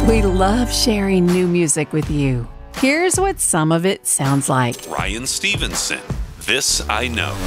We love sharing new music with you. Here's what some of it sounds like. Ryan Stevenson, This I Know.